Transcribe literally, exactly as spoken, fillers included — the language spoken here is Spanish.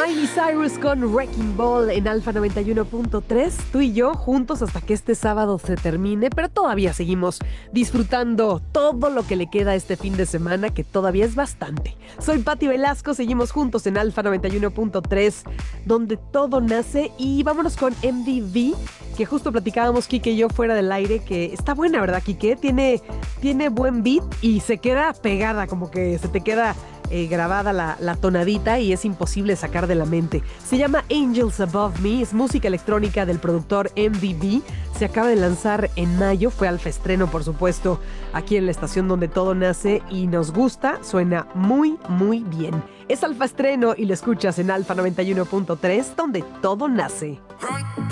Miley Cyrus con Wrecking Ball en Alfa noventa y uno punto tres. Tú y yo juntos hasta que este sábado se termine, pero todavía seguimos disfrutando todo lo que le queda este fin de semana, que todavía es bastante. Soy Pati Velasco, seguimos juntos en Alfa noventa y uno punto tres, donde todo nace. Y vámonos con M D V, que justo platicábamos Kike y yo fuera del aire, que está buena, ¿verdad, Kike? Tiene, tiene buen beat y se queda pegada, como que se te queda Eh, grabada la, la tonadita y es imposible sacar de la mente. Se llama Angels Above Me, es música electrónica del productor M D V. Se acaba de lanzar en mayo, fue alfa estreno, por supuesto, aquí en la estación donde todo nace y nos gusta, suena muy, muy bien. Es alfa estreno y lo escuchas en Alfa noventa y uno punto tres, donde todo nace. Run.